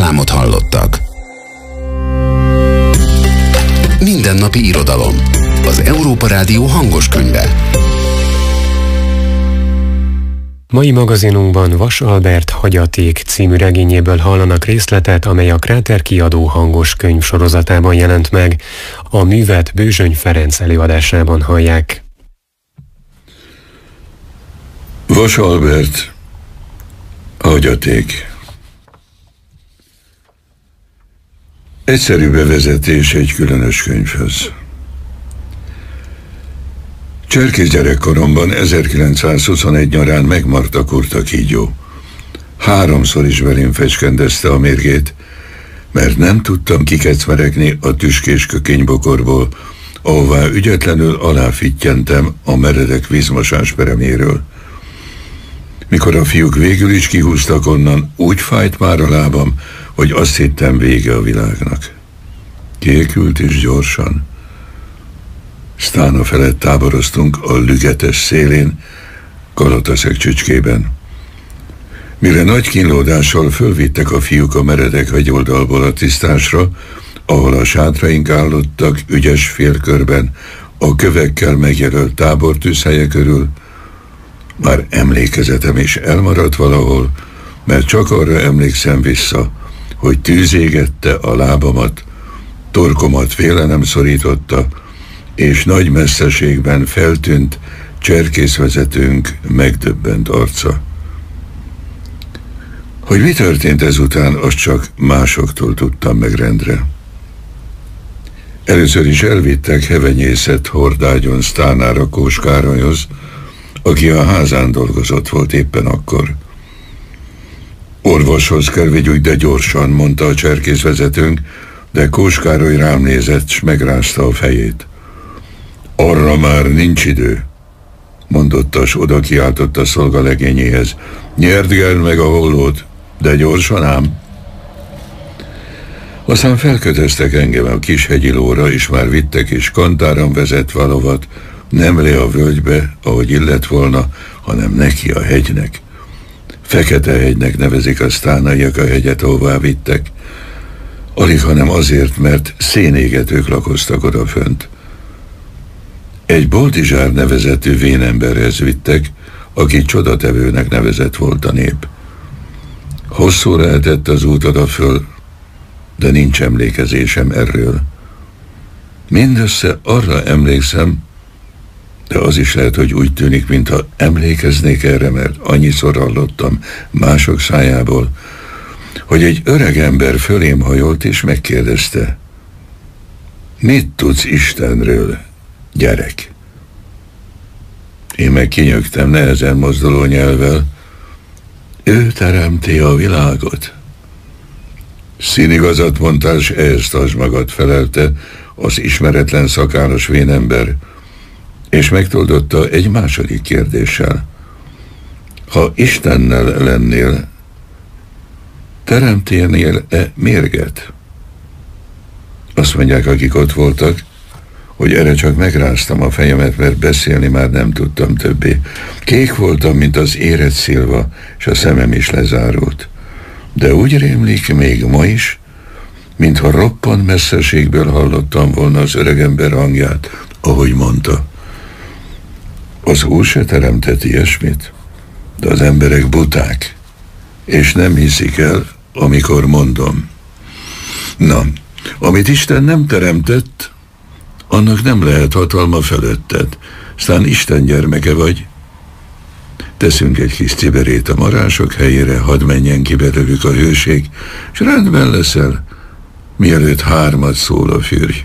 számot hallottak. Mindennapi irodalom. Az Európa Rádió hangos könyve. Mai magazinunkban Vas Albert Hagyaték című regényéből hallanak részletet, amely a Kráter kiadó hangos könyv sorozatában jelent meg. A művet Bőzsöny Ferenc előadásában hallják. Vas Albert Hagyaték. Egyszerű bevezetés egy különös könyvhöz. Cserkész gyerekkoromban 1921 nyarán megmaradt a kurta kígyó. 3-szor is belém fecskendezte a mérgét, mert nem tudtam kikecmeregni a tüskés kökénybokorból, ahová ügyetlenül aláfittyentem a meredek vízmosás pereméről. Mikor a fiúk végül is kihúztak onnan, úgy fájt már a lábam, hogy azt hittem, vége a világnak. Kékült is gyorsan. Sztána felett táboroztunk a Lügetes szélén, Kalataszeg csücskében. Mire nagy kínlódással fölvittek a fiúk a meredek hegyoldalból a tisztásra, ahol a sátraink állottak ügyes félkörben, a kövekkel megjelölt tábortűzhelye körül, már emlékezetem is elmaradt valahol, mert csak arra emlékszem vissza, hogy tűz égette a lábamat, torkomat félelem szorította, és nagy messzeségben feltűnt cserkészvezetőnk megdöbbent arca. Hogy mi történt ezután, azt csak másoktól tudtam meg rendre. Először is elvittek hevenyészet hordágyon Sztánára Kós Károlyhoz, aki a házán dolgozott volt éppen akkor. Orvoshoz kell vigyük, de gyorsan, mondta a cserkészvezetőnk, de Kós Károly rám nézett, s megrázta a fejét. Arra már nincs idő, mondotta, s oda kiáltott a szolgalegényéhez. Nyerdgeld meg a hollót, de gyorsan ám. Aztán felkötöztek engem a kis hegyi lóra, és már vittek, és kantáran vezetve a lovat, nem le a völgybe, ahogy illett volna, hanem neki a hegynek. Fekete-hegynek nevezik a sztánaiak a hegyet, ahová vittek. Alig, hanem azért, mert szénégetők lakoztak odafönt. Egy Boldizsár nevezetű vénemberhez vittek, aki csodatevőnek nevezett volt a nép. Hosszú lehetett az út odaföl, de nincs emlékezésem erről. Mindössze arra emlékszem, de az is lehet, hogy úgy tűnik, mintha emlékeznék erre, mert annyiszor hallottam mások szájából, hogy egy öreg ember fölém hajolt és megkérdezte: mit tudsz Istenről, gyerek? Én meg kinyögtem nehezen mozduló nyelvvel: ő teremti a világot. Színigazat mondtál, s ehhez tartsd magad, felelte az ismeretlen szakállas vénember, és megtoldotta egy második kérdéssel. Ha Istennel lennél, teremténél-e mérget? Azt mondják, akik ott voltak, hogy erre csak megráztam a fejemet, mert beszélni már nem tudtam többé. Kék voltam, mint az érett szilva, és a szemem is lezárult. De úgy rémlik még ma is, mintha roppant messzeségből hallottam volna az öregember hangját, ahogy mondta. Az Úr se teremtett ilyesmit, de az emberek buták, és nem hiszik el, amikor mondom. Na, amit Isten nem teremtett, annak nem lehet hatalma fölötted. Aztán Isten gyermeke vagy. Teszünk egy kis ciberét a marások helyére, hadd menjen ki belőlük a hőség, és rendben leszel, mielőtt 3 szól a fürj.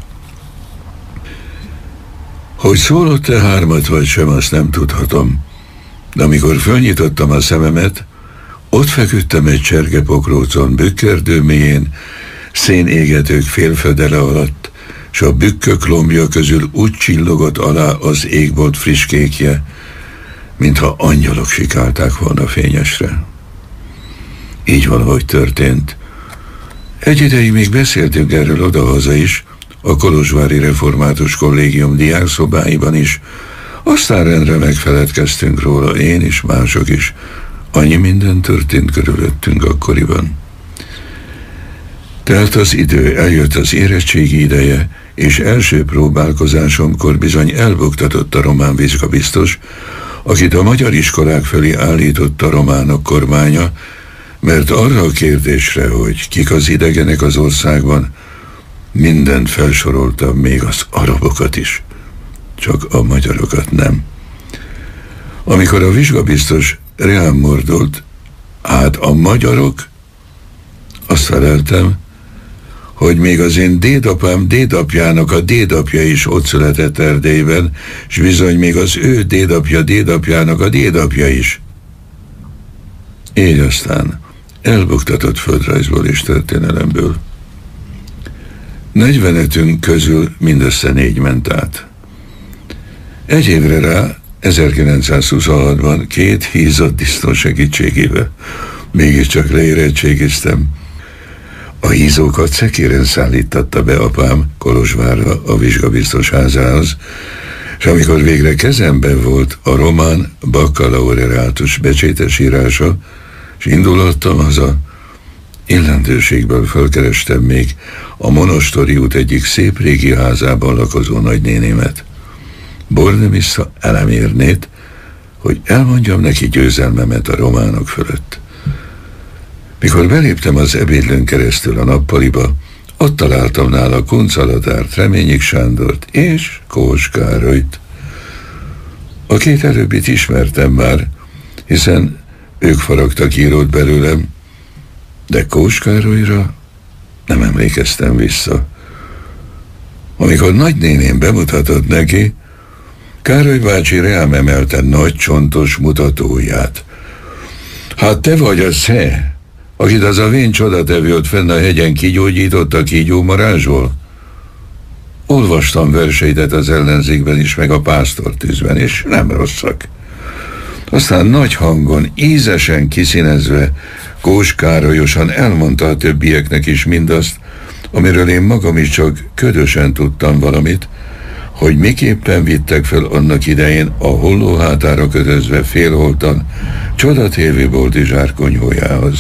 Hogy szólott-e 3 vagy sem, azt nem tudhatom, de amikor fölnyitottam a szememet, ott feküdtem egy csergepokrócon bükkerdő mélyén, szénégetők félfödele alatt, s a bükkök lombja közül úgy csillogott alá az égbolt friss kékje, mintha angyalok sikálták volna fényesre. Így valahogy történt. Egy ideig még beszéltünk erről odahaza is, a kolozsvári református kollégium diákszobáiban is, aztán rendre megfeledkeztünk róla, én is, mások is. Annyi minden történt körülöttünk akkoriban. Telt az idő, eljött az érettségi ideje, és első próbálkozásomkor bizony elbuktatott a román vizsgabiztos, akit a magyar iskolák felé állított a románok kormánya, mert arra a kérdésre, hogy kik az idegenek az országban, mindent felsoroltam, még az arabokat is, csak a magyarokat nem. Amikor a vizsgabiztos rám mordult, hát a magyarok, azt feleltem, hogy még az én dédapám dédapjának a dédapja is ott született Erdélyben, és bizony még az ő dédapja dédapjának a dédapja is. Így aztán elbuktatott földrajzból és történelemből. 45-ünk közül mindössze 4 ment át. Egy évre rá, 1926-ban 2 hízott disznó segítségével mégiscsak leérettségiztem. A hízókat szekéren szállítatta be apám Kolozsvárra a vizsgabiztos házához, és amikor végre kezemben volt a román baccalaureátus becsétes írása, és indulattam haza, illendőségből fölkerestem még a Monostori út egyik szép régi házában lakozó nagynénémet, Bornemissza Elemérnét, hogy elmondjam neki győzelmemet a románok fölött. Mikor beléptem az ebédlőn keresztül a nappaliba, ott találtam nála Kunc Alatárt, Reményik Sándort és Kós Károlyt. A 2 előbbit ismertem már, hiszen ők faragtak írót belőlem, de Kós Károlyra nem emlékeztem vissza. Amikor nagynéném bemutatott neki, Károly bácsi rám emelte nagy csontos mutatóját. Hát te vagy a Sze, akit az a vén csodatevő ott fenn a hegyen kigyógyított a kígyómarázsból? Olvastam verseidet az ellenzékben is, meg a pásztortűzben, és nem rosszak. Aztán nagy hangon, ízesen kiszínezve, Kós Károlyosan elmondta a többieknek is mindazt, amiről én magam is csak ködösen tudtam valamit, hogy miképpen vittek fel annak idején a hollóhátára kötözve félholtan csodatévő Boldizsár konyhójához.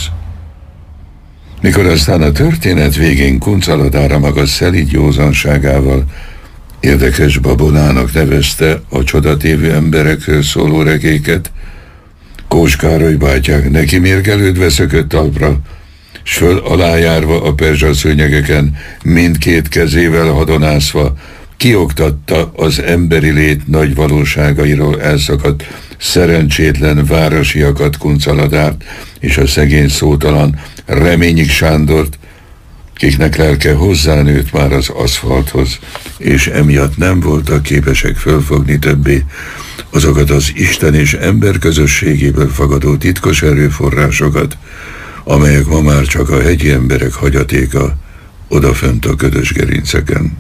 Mikor aztán a történet végén Kunc Alatára maga szelíd józanságával érdekes babonának nevezte a csodatévő emberekről szóló regéket, Kós Károly bátyák neki mérgelődve szökött talpra, s föl alájárva a perzsaszőnyegeken, mindkét kezével hadonászva, kioktatta az emberi lét nagy valóságairól elszakadt szerencsétlen városiakat, Kunc Alatárt és a szegény szótalan Reményik Sándort, kiknek lelke hozzánőtt már az aszfalthoz, és emiatt nem voltak képesek fölfogni többé azokat az Isten és ember közösségéből fagadó titkos erőforrásokat, amelyek ma már csak a hegyi emberek hagyatéka odafönt a ködös gerinceken.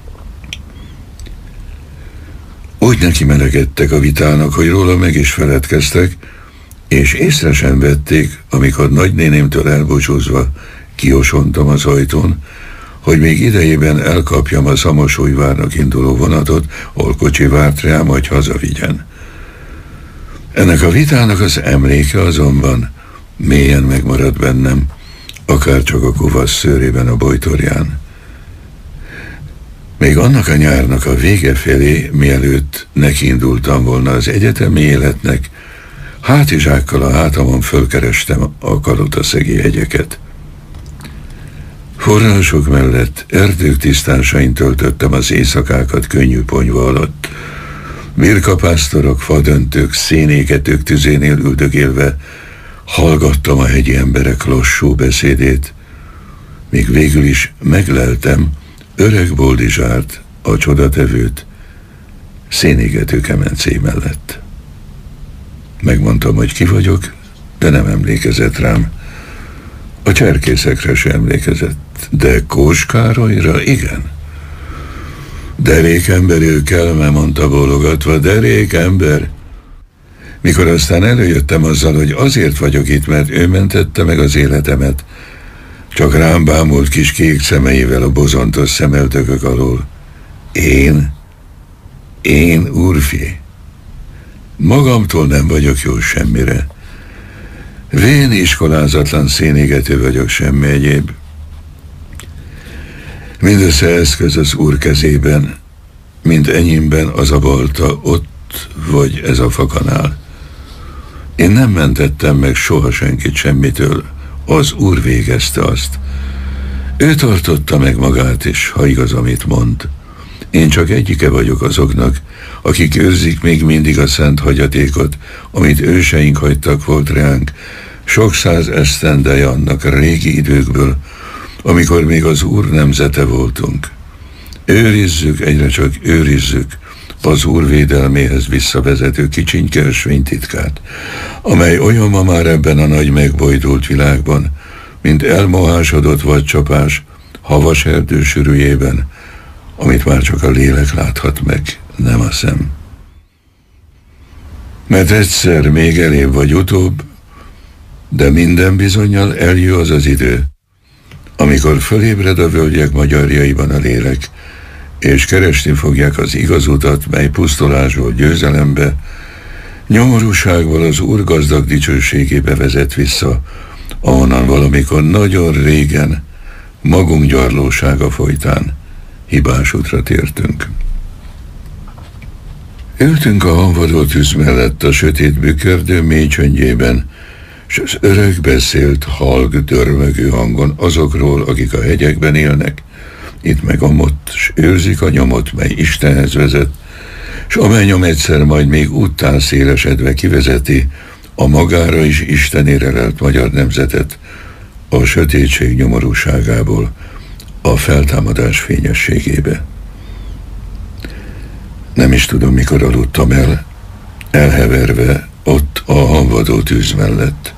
Úgy neki melegedtek a vitának, hogy róla meg is feledkeztek, és észre sem vették, amikor nagynénémtől elbúcsúzva kiosontam az ajtón, hogy még idejében elkapjam a Szamosújvárnak induló vonatot, ahol kocsi várt rám, hogy hazavigyen. Ennek a vitának az emléke azonban mélyen megmaradt bennem, akár csak a kovasz szőrében a bojtorján. Még annak a nyárnak a vége felé, mielőtt nekiindultam volna az egyetemi életnek, hátizsákkal a hátamon fölkerestem a Kalotaszegi hegyeket. Források mellett erdők tisztásain töltöttem az éjszakákat könnyű ponyva alatt. Birkapásztorok, fadöntők, szénégetők tüzénél üldögélve hallgattam a hegyi emberek lassú beszédét, míg végül is megleltem öreg Boldizsárt, a csodatevőt, szénégető kemencé mellett. Megmondtam, hogy ki vagyok, de nem emlékezett rám. A cserkészekre sem emlékezett, de Kós Károlyra igen. Derékember őkelme, mondta bólogatva, derékember. Mikor aztán előjöttem azzal, hogy azért vagyok itt, mert ő mentette meg az életemet, csak rám bámult kis kék szemeivel a bozontos szemeltökök alól. Én, úrfi, magamtól nem vagyok jó semmire. Vén iskolázatlan szénégető vagyok, semmi egyéb. Mindössze eszköz az Úr kezében, mint enyémben az a balta, ott vagy ez a fakanál. Én nem mentettem meg soha senkit semmitől, az Úr végezte azt. Ő tartotta meg magát is, ha igaz, amit mond. Én csak egyike vagyok azoknak, akik őrzik még mindig a szent hagyatékot, amit őseink hagytak volt ránk, sok száz esztendeje annak régi időkből, amikor még az Úr nemzete voltunk. Őrizzük, egyre csak őrizzük az Úr védelméhez visszavezető kicsinke ösvénytitkát, amely olyan ma már ebben a nagy megbojdult világban, mint elmohásodott vadcsapás havas erdő sűrűjében, amit már csak a lélek láthat meg, nem a szem. Mert egyszer még elébb vagy utóbb, de minden bizonnyal eljön az az idő, amikor fölébred a völgyek magyarjaiban a lélek, és keresni fogják az igaz utat, mely pusztulásból győzelembe, nyomorúságból az Úr gazdag dicsőségébe vezet vissza, ahonnan valamikor nagyon régen, magunk gyarlósága folytán hibás útra tértünk. Ültünk a hanvadó tűz mellett a sötét bükördő mély csöndjében, s az öreg beszélt halk dörmögő hangon azokról, akik a hegyekben élnek, itt meg amott, s őrzik a nyomot, mely Istenhez vezet, s amely nyom egyszer majd még úttán szélesedve kivezeti a magára is Istenére lelt magyar nemzetet a sötétség nyomorúságából a feltámadás fényességébe. Nem is tudom, mikor aludtam el, elheverve ott a hanvadó tűz mellett.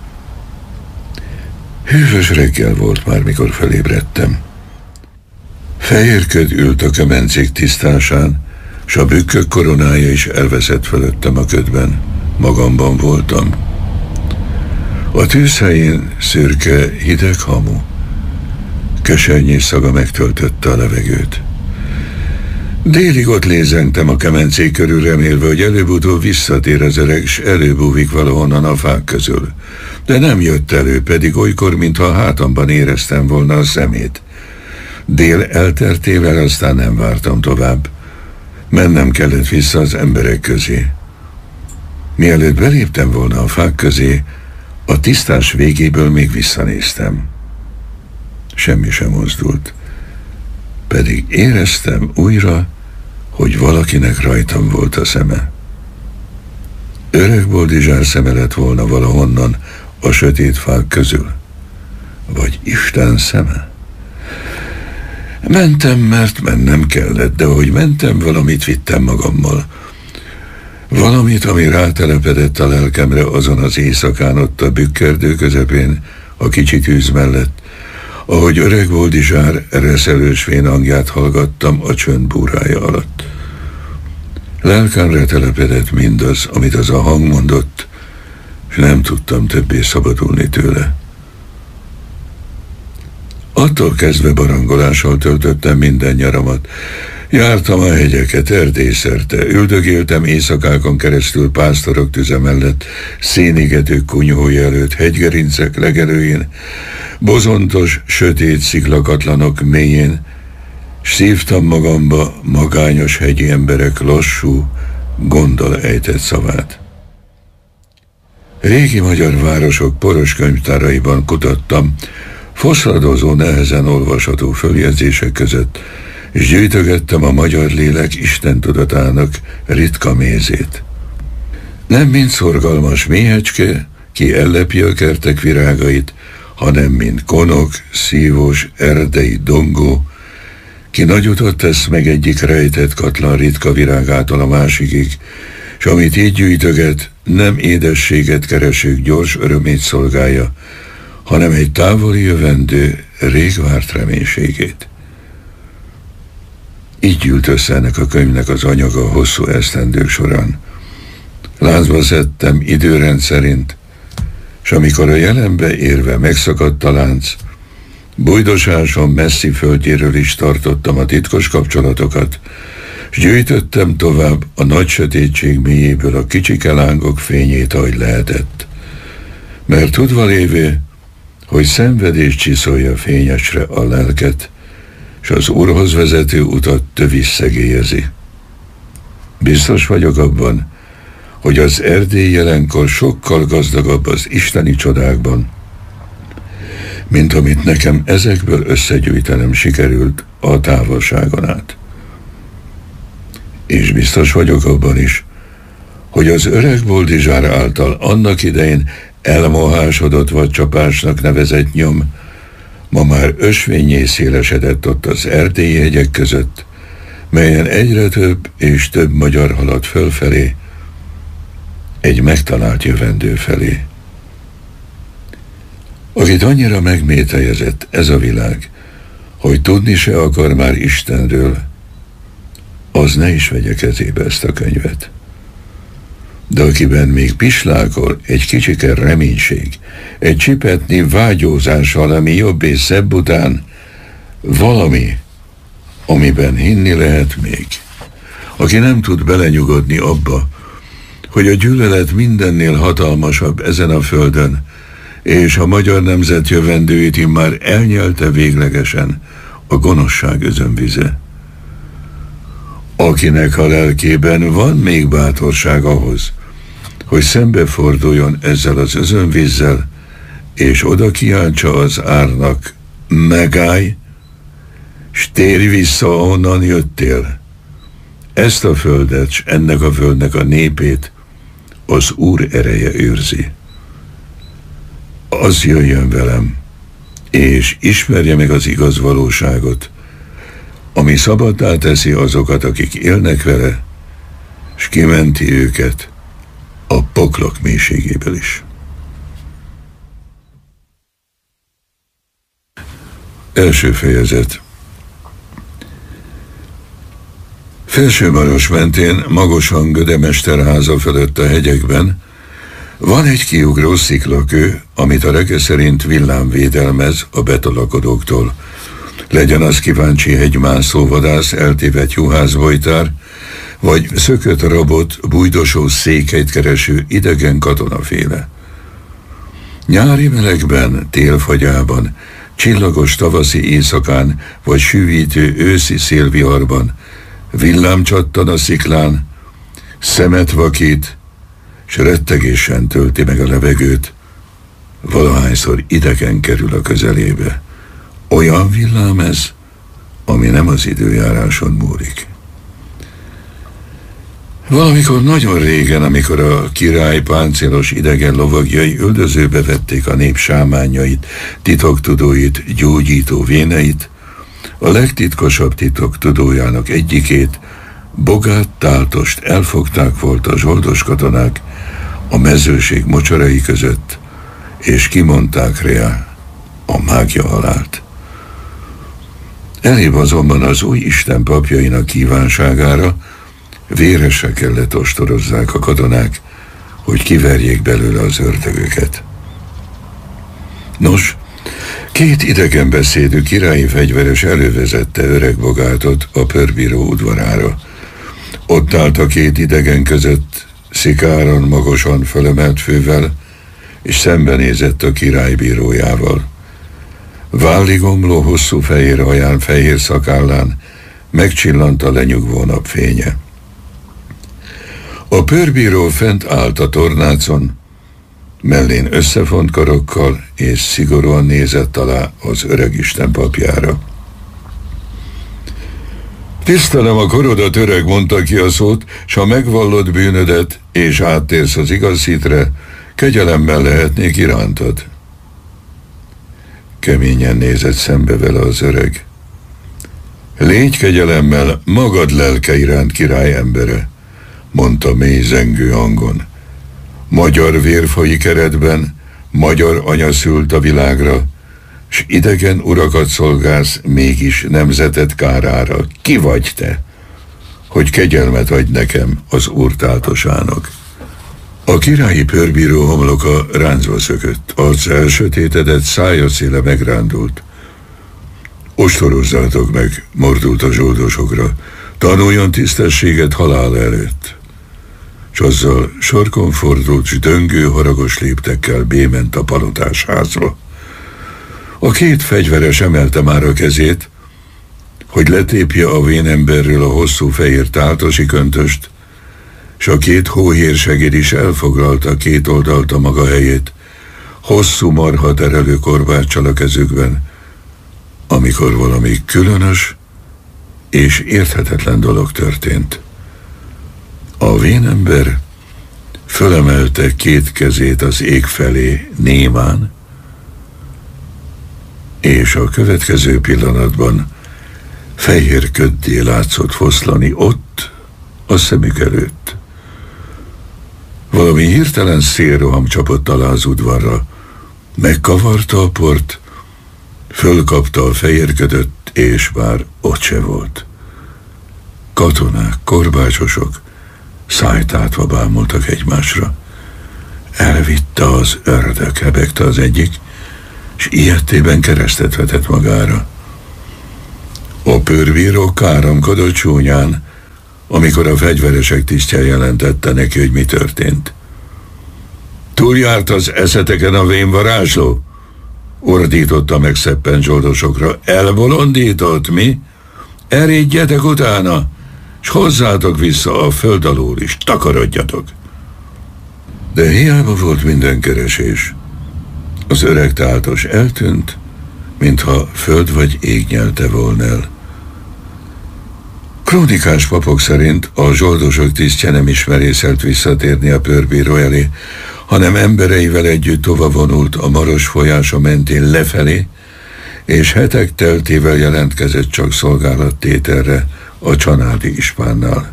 Hűvös reggel volt már, mikor felébredtem. Fehér köd ült a kemencék tisztásán, s a bükkök koronája is elveszett fölöttem a ködben. Magamban voltam. A tűz helyén szürke, hideg hamu. Kesernyés szaga megtöltötte a levegőt. Délig ott lézengtem a kemencék körül, remélve, hogy előbb-utóbb visszatér az öreg, s előbúvik valahonnan a fák közül. De nem jött elő, pedig olykor, mintha a hátamban éreztem volna a szemét. Dél elteltével aztán nem vártam tovább. Mennem kellett vissza az emberek közé. Mielőtt beléptem volna a fák közé, a tisztás végéből még visszanéztem. Semmi sem mozdult. Pedig éreztem újra, hogy valakinek rajtam volt a szeme. Öreg Boldizsár szeme lett volna valahonnan a sötét fák közül. Vagy Isten szeme? Mentem, mert mennem kellett, de ahogy mentem, valamit vittem magammal. Valamit, ami rátelepedett a lelkemre azon az éjszakán ott a bükkerdő közepén, a kicsi tűz mellett, ahogy öreg Boldizsár reszelős vén hangját hallgattam a csönd búrája alatt. Lelkámre telepedett mindaz, amit az a hang mondott, és nem tudtam többé szabadulni tőle. Attól kezdve barangolással töltöttem minden nyaramat. Jártam a hegyeket erdélyszerte, üldögéltem éjszakákon keresztül pásztorok tüze mellett, szénigetők kunyhója előtt, hegygerincek legelőjén, bozontos, sötét sziklakatlanok mélyén, s szívtam magamba magányos hegyi emberek lassú, gonddal ejtett szavát. Régi magyar városok poros könyvtáraiban kutattam, foszladozó, nehezen olvasható följegyzések között, és gyűjtögettem a magyar lélek Isten tudatának ritka mézét. Nem mint szorgalmas méhecske, ki ellepi a kertek virágait, hanem mint konok, szívós, erdei dongó, ki nagy utat tesz meg egyik rejtett katlan ritka virágától a másikig, s amit így gyűjtöget, nem édességet keresők gyors örömét szolgálja, hanem egy távoli jövendő, rég várt reménységét. Így gyűlt össze ennek a könyvnek az anyaga a hosszú esztendők során. Lázba szedtem időrend szerint, s amikor a jelenbe érve megszakadt a lánc, bujdosáson messzi földjéről is tartottam a titkos kapcsolatokat, s gyűjtöttem tovább a nagy sötétség mélyéből a kicsike lángok fényét, ahogy lehetett. Mert tudva lévő, hogy szenvedés csiszolja fényesre a lelket, s és az Úrhoz vezető utat tövis szegélyezi. Biztos vagyok abban, hogy az Erdély jelenkor sokkal gazdagabb az isteni csodákban, mint amit nekem ezekből összegyűjtenem sikerült a távolságon át. És biztos vagyok abban is, hogy az öreg Boldizsár által annak idején elmohásodott vagy csapásnak nevezett nyom ma már ösvényé szélesedett ott az erdélyi hegyek között, melyen egyre több és több magyar halad fölfelé, egy megtalált jövendő felé. Akit annyira megmételjezett ez a világ, hogy tudni se akar már Istenről, az ne is vegye kezébe ezt a könyvet. De akiben még pislákol egy kicsike reménység, egy csipetnyi vágyózás valami jobb és szebb után, valami, amiben hinni lehet még. Aki nem tud belenyugodni abba, hogy a gyűlölet mindennél hatalmasabb ezen a földön, és a magyar nemzet jövendőjét immár elnyelte véglegesen a gonoszság özönvize. Akinek a lelkében van még bátorság ahhoz, hogy szembeforduljon ezzel az özönvízzel, és oda kiáltsa az árnak, megállj, s térj vissza, ahonnan jöttél. Ezt a földet, s ennek a földnek a népét az Úr ereje őrzi. Az jöjjön velem, és ismerje meg az igaz valóságot, ami szabaddá teszi azokat, akik élnek vele, s kimenti őket a poklok mélységéből is. Első fejezet. Felsőmaros mentén, magasan Gödemesterháza fölött a hegyekben van egy kiugró sziklakő, amit a rege szerint villám védelmez a betolakodóktól. Legyen az kíváncsi hegymászó vadász, eltévedt juhászbojtár, vagy szökött rabot, bújdosó székelyt kereső idegen katonaféle. Nyári melegben, télfagyában, csillagos tavaszi éjszakán, vagy sűvítő őszi szélviharban villám csattan a sziklán, szemet vakít, s rettegésen tölti meg a levegőt, valahányszor idegen kerül a közelébe. Olyan villám ez, ami nem az időjáráson múlik. Valamikor nagyon régen, amikor a király páncélos idegen lovagjai üldözőbe vették a nép sámányait, titoktudóit, gyógyító véneit, a legtitkosabb titoktudójának egyikét, Bogát Táltost elfogták volt a zsoldos katonák a mezőség mocsarai között, és kimondták rá a mágia halált. Elébb azonban az új Isten papjainak kívánságára véresre kellett ostorozzák a katonák, hogy kiverjék belőle az ördögöket. Nos, két idegenbeszédű királyi fegyveres elővezette öreg Bogátot a pörbíró udvarára. Ott állt a két idegen között, szikáron, magasan fölemelt fővel, és szembenézett a király bírójával. Válligomló hosszú fehér haján, fehér szakállán megcsillant a lenyugvó napfénye. A pörbíró fent állt a tornácon, mellén összefont karokkal, és szigorúan nézett alá az öreg Isten papjára. Tisztelem a korodat, öreg, mondta ki a szót, s ha megvallod bűnödet, és áttérsz az igaz hitre, kegyelemmel lehetnék irántad. Keményen nézett szembe vele az öreg. Légy kegyelemmel magad lelke iránt, király embere, mondta mély zengő hangon. Magyar vérfaji keretben magyar anya szült a világra, s idegen urakat szolgálsz mégis nemzeted kárára. Ki vagy te, hogy kegyelmet adj nekem, az Úr Táltosának? A királyi pörbíró homloka ráncba szökött, arca elsötétedett, szája széle megrándult. Ostorozzátok meg, mordult a zsoldosokra, tanuljon tisztességet halál előtt. S azzal sarkon fordult, s döngő, haragos léptekkel bément a palotás házba. A két fegyveres emelte már a kezét, hogy letépje a vénemberről a hosszú fehér táltosi köntöst, s a két hóhérsegéd is elfoglalta két oldalt a maga helyét, hosszú marha terelő korbáccsal a kezükben, amikor valami különös és érthetetlen dolog történt. A vénember fölemelte két kezét az ég felé némán, és a következő pillanatban fehér köddé látszott foszlani ott, a szemük előtt. Valami hirtelen szélroham csapott alá az udvarra, megkavarta a port, fölkapta a fehér ködöt, és már ott se volt. Katonák, korbácsosok szájtátva bámultak egymásra. Elvitte az ördög, hebegte az egyik, és ilyettében keresztet vetett magára. A pőrbíró káromkodott csúnyán, amikor a fegyveresek tisztje jelentette neki, hogy mi történt. Túljárt az eszeteken a vénvarázsló? Ordította meg szeppen zsoldosokra. Elbolondított, mi? Erédjetek utána, s hozzátok vissza a föld alól is, takarodjatok. De hiába volt minden keresés. Az öreg táltos eltűnt, mintha föld vagy ég nyelte volna el. Krónikás papok szerint a zsoldosok tisztje nem is merészelt visszatérni a pőrbíró elé, hanem embereivel együtt tovavonult a Maros folyása mentén lefelé, és hetek teltével jelentkezett csak szolgálattételre a csanádi ispánnál.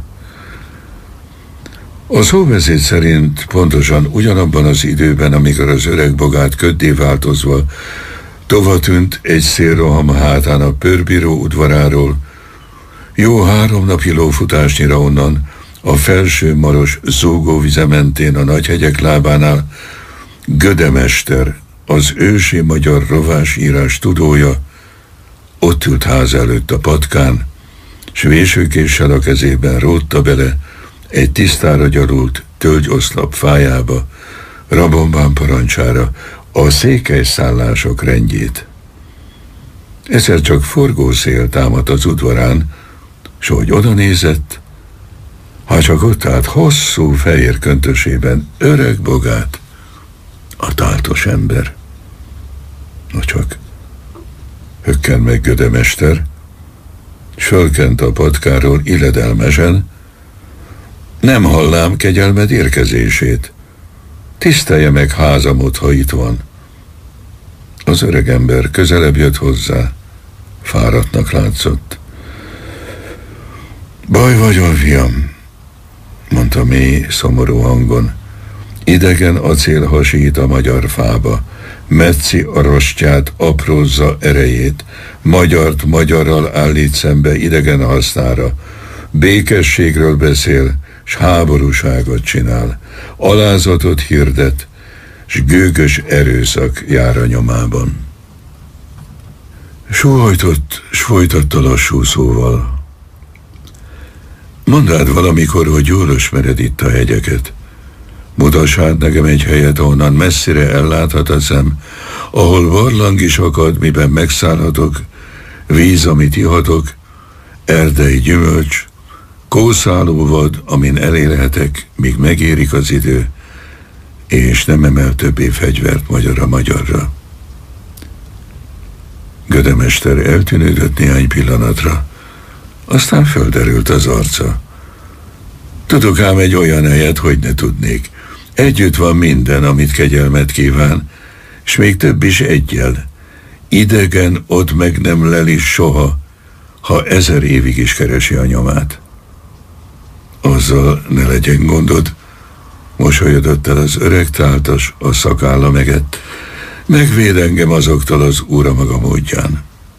A szóbeszéd szerint pontosan ugyanabban az időben, amikor az öreg bogát köddé változva tovatűnt egy szélroham hátán a pőrbíró udvaráról, jó 3 napi lófutásnyira onnan, a felső Maros zúgóvize mentén a Nagyhegyek lábánál Gödemester, az ősi magyar rovásírás tudója, ott ült ház előtt a patkán, s vésőkéssel a kezében rótta bele egy tisztára gyarult tölgyoszlap fájába, Rabombán parancsára a székelyszállások rendjét. Egyszer csak forgó szél támadt az udvarán, s hogy oda nézett, ha csak ott állt hosszú fehér köntösében öreg bogát, a táltos ember. No csak, hökkent meg Gödemester, s fölkent a patkáról illedelmesen, nem hallám kegyelmed érkezését. Tisztelje meg házamot, ha itt van. Az öreg ember közelebb jött hozzá, fáradtnak látszott. Baj vagyok, fiam, mondta mély, szomorú hangon. Idegen acél hasít a magyar fába, metszi a rostját, aprózza erejét, magyart magyarral állít szembe idegen hasznára, békességről beszél, s háborúságot csinál, alázatot hirdet, s gőgös erőszak jár a nyomában. Sóhajtott, s folytatta lassú szóval. Mondd át valamikor, hogy jól ismered itt a hegyeket. Mutass át nekem egy helyet, ahonnan messzire elláthat a szem, ahol barlang is akad, miben megszállhatok, víz, amit ihatok, erdei gyümölcs, kószáló vad, amin elérhetek, míg megérik az idő, és nem emel többé fegyvert magyar a magyarra. Gödemester eltűnődött néhány pillanatra, aztán földerült az arca. Tudok ám egy olyan helyet, hogy ne tudnék. Együtt van minden, amit kegyelmet kíván, és még több is eggyel. Idegen ott meg nem leli soha, ha 1000 évig is keresi a nyomát. Azzal ne legyen gondod, mosolyodott el az öreg táltas, a szakálla megett. Megvéd engem azoktól az úra maga módján.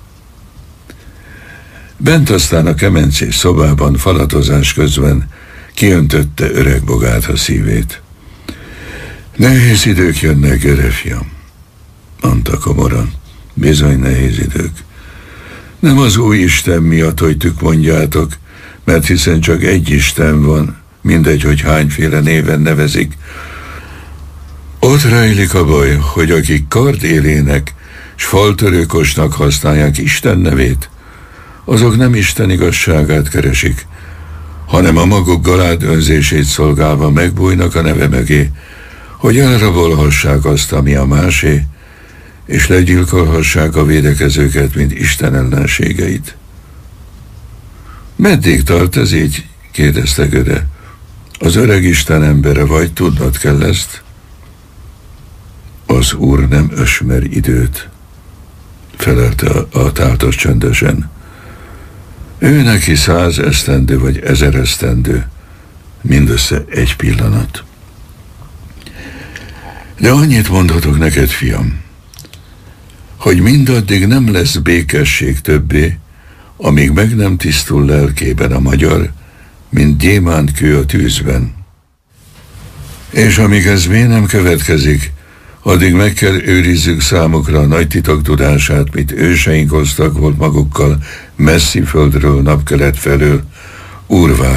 Bent aztán a kemencés szobában falatozás közben kiöntötte öreg bogát a szívét. Nehéz idők jönnek, örefiam, mondta komoran. Bizony nehéz idők. Nem az új Isten miatt, hogy tük mondjátok, mert hiszen csak egy Isten van, mindegy, hogy hányféle néven nevezik. Ott rejlik a baj, hogy akik kardélének s faltörőkosnak használják Isten nevét, azok nem Isten igazságát keresik, hanem a maguk galád önzését szolgálva megbújnak a neve mögé, hogy elrabolhassák azt, ami a másé, és legyilkolhassák a védekezőket, mint Isten ellenségeit. Meddig tart ez így? Kérdezte Göde. Az öreg Isten embere vagy, tudnod kell ezt? Az Úr nem ösmer időt, felelte a táltos csöndösen. Ő neki 100 esztendő vagy 1000 esztendő, mindössze egy pillanat. De annyit mondhatok neked, fiam, hogy mindaddig nem lesz békesség többé, amíg meg nem tisztul lelkében a magyar, mint gyémántkő a tűzben. És amíg ez még nem következik, addig meg kell őrizzük számukra a nagy titok tudását, mit őseink hoztak volt magukkal messzi földről, napkelet felől, Úrvár